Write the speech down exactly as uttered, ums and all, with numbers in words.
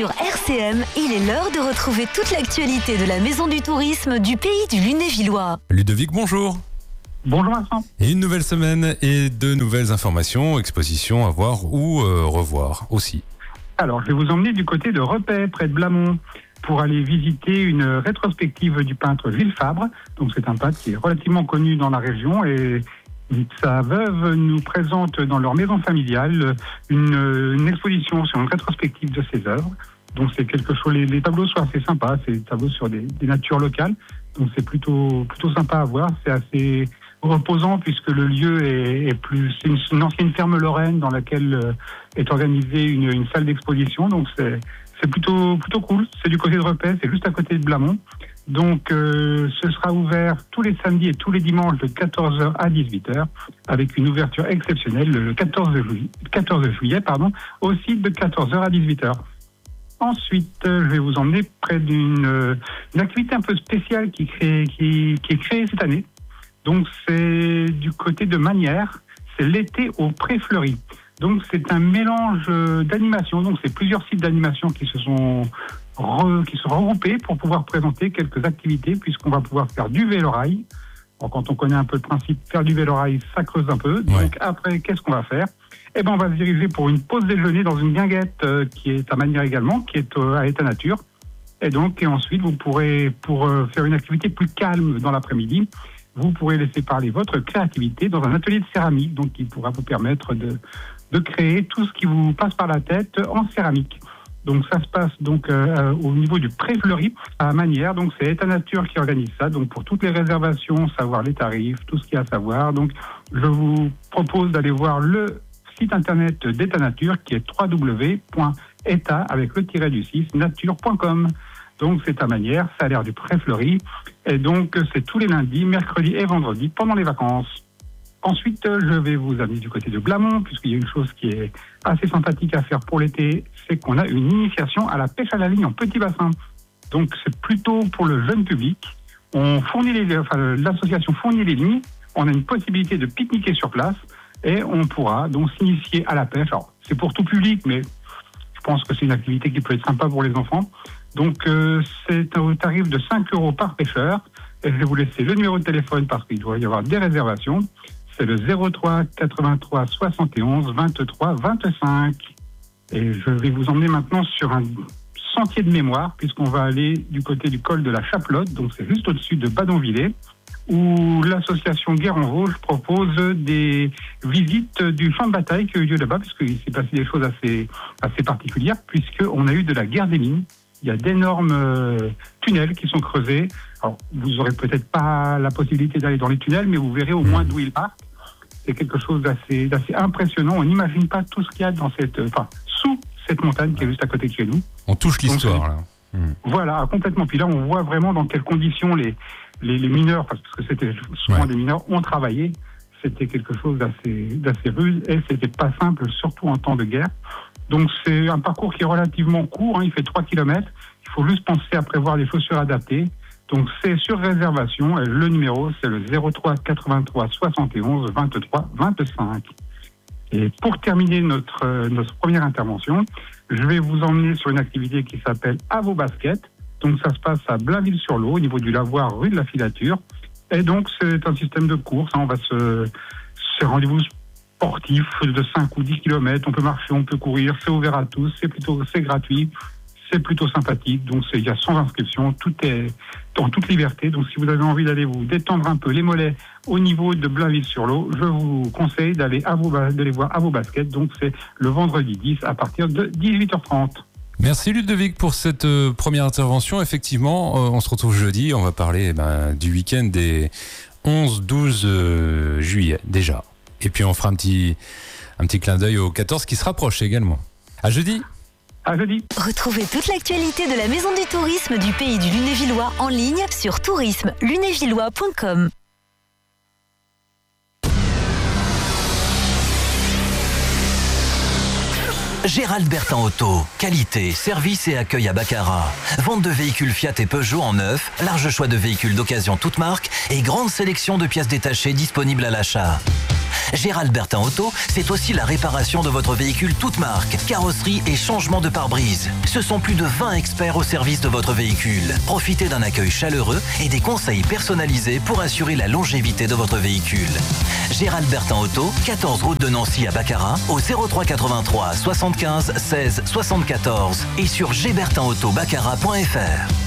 Sur R C M, il est l'heure de retrouver toute l'actualité de la Maison du Tourisme du pays du Lunévillois. Ludovic, bonjour. Bonjour Vincent. Et une nouvelle semaine et de nouvelles informations, expositions à voir ou euh, revoir aussi. Alors, je vais vous emmener du côté de Repet, près de Blamont, pour aller visiter une rétrospective du peintre Gilles Fabre. Donc, c'est un peintre qui est relativement connu dans la région et sa veuve nous présente dans leur maison familiale une, une exposition sur une rétrospective de ses œuvres. Donc, c'est quelque chose. Les, les tableaux sont assez sympas. C'est des tableaux sur des, des natures locales. Donc, c'est plutôt plutôt sympa à voir. C'est assez reposant puisque le lieu est, est plus. C'est une, une ancienne ferme lorraine dans laquelle euh, est organisée une, une salle d'exposition. Donc, c'est c'est plutôt plutôt cool. C'est du côté de Repet. C'est juste à côté de Blamont. Donc, euh, ce sera ouvert tous les samedis et tous les dimanches de quatorze heures à dix-huit heures, avec une ouverture exceptionnelle le quatorze juillet, quatorze juillet pardon, aussi de quatorze heures à dix-huit heures. Ensuite, je vais vous emmener près d'une euh, une activité un peu spéciale qui, crée, qui, qui est créée cette année. Donc, c'est du côté de Manières, c'est l'été au Pré Fleuri. Donc, c'est un mélange d'animation. Donc, c'est plusieurs sites d'animation qui se sont Re, qui sont regroupés pour pouvoir présenter quelques activités, puisqu'on va pouvoir faire du vélo-rail. Alors, quand on connaît un peu le principe, faire du vélo-rail, ça creuse un peu. Donc, ouais. Après, qu'est-ce qu'on va faire ? Eh ben, on va se diriger pour une pause déjeuner dans une guinguette euh, qui est à Manières également, qui est euh, à état nature. Et donc, et ensuite, vous pourrez, pour euh, faire une activité plus calme dans l'après-midi, vous pourrez laisser parler votre créativité dans un atelier de céramique, donc qui pourra vous permettre de, de créer tout ce qui vous passe par la tête en céramique. Donc ça se passe donc euh, au niveau du Pré-Fleuri à Manières. Donc c'est État Nature qui organise ça. Donc pour toutes les réservations, savoir les tarifs, tout ce qu'il y a à savoir. Donc je vous propose d'aller voir le site internet d'État Nature qui est w w w point état avec le tiret du six nature point com. Donc c'est à Manières, ça a l'air du Pré-Fleuri. Et donc c'est tous les lundis, mercredis et vendredis pendant les vacances. Ensuite, je vais vous amener du côté de Blamont, puisqu'il y a une chose qui est assez sympathique à faire pour l'été, c'est qu'on a une initiation à la pêche à la ligne en petit bassin. Donc, c'est plutôt pour le jeune public. On fournit les, enfin, l'association fournit les lignes, on a une possibilité de pique-niquer sur place, et on pourra donc s'initier à la pêche. Alors, c'est pour tout public, mais je pense que c'est une activité qui peut être sympa pour les enfants. Donc, euh, c'est au tarif de cinq euros par pêcheur. Et je vais vous laisser le numéro de téléphone parce qu'il doit y avoir des réservations. C'est le zéro trois quatre-vingt-trois soixante et onze vingt-trois vingt-cinq. Et je vais vous emmener maintenant sur un sentier de mémoire, puisqu'on va aller du côté du col de la Chaplotte, donc c'est juste au-dessus de Badonvillers, où l'association Guerre en Vosges propose des visites du champ de bataille qui a eu lieu là-bas, puisqu'il s'est passé des choses assez, assez particulières, puisqu'on a eu de la guerre des mines. Il y a d'énormes euh, tunnels qui sont creusés. Alors, vous n'aurez peut-être pas la possibilité d'aller dans les tunnels, mais vous verrez au moins d'où ils partent. C'est quelque chose d'assez, d'assez impressionnant. On n'imagine pas tout ce qu'il y a dans cette, enfin, sous cette montagne qui est juste à côté de chez nous. On touche l'histoire, Donc, là. Mmh. Voilà, complètement. Puis là, on voit vraiment dans quelles conditions les, les, les mineurs, parce que c'était souvent ouais. des mineurs, ont travaillé. C'était quelque chose d'assez, d'assez rude et c'était pas simple, surtout en temps de guerre. Donc, c'est un parcours qui est relativement court, hein, il fait trois kilomètres. Il faut juste penser à prévoir des chaussures adaptées. Donc, c'est sur réservation. Et le numéro, c'est le zéro trois quatre-vingt-trois soixante et onze vingt-trois vingt-cinq. Et pour terminer notre, euh, notre première intervention, je vais vous emmener sur une activité qui s'appelle À vos baskets. Donc, ça se passe à Blainville-sur-Lot, au niveau du lavoir rue de la Filature. Et donc, c'est un système de course. Hein, on va se... C'est rendez-vous sportif de cinq ou dix kilomètres. On peut marcher, on peut courir. C'est ouvert à tous. C'est plutôt, c'est gratuit. C'est plutôt sympathique. Donc, c'est, il y a sans inscription. Tout est en toute liberté. Donc, si vous avez envie d'aller vous détendre un peu les mollets au niveau de Blainville-sur-Lot, je vous conseille d'aller à vos, d'aller voir À vos baskets. Donc, c'est le vendredi dix à partir de dix-huit heures trente. Merci Ludovic pour cette euh, première intervention. Effectivement, euh, on se retrouve jeudi. On va parler eh ben, du week-end des onze douze euh, juillet déjà. Et puis, on fera un petit, un petit clin d'œil au quatorze qui se rapproche également. À jeudi. À jeudi. Retrouvez toute l'actualité de la Maison du Tourisme du pays du Lunévillois en ligne sur tourisme lunévillois point com. Gérald Bertin Auto, qualité, service et accueil à Baccarat. Vente de véhicules Fiat et Peugeot en neuf, large choix de véhicules d'occasion toutes marques et grande sélection de pièces détachées disponibles à l'achat. Gérald Bertin Auto, c'est aussi la réparation de votre véhicule toute marque, carrosserie et changement de pare-brise. Ce sont plus de vingt experts au service de votre véhicule. Profitez d'un accueil chaleureux et des conseils personnalisés pour assurer la longévité de votre véhicule. Gérald Bertin Auto, quatorze route de Nancy à Baccarat, au zéro trois quatre-vingt-trois soixante-quinze seize soixante-quatorze et sur g bertin auto baccarat point f r.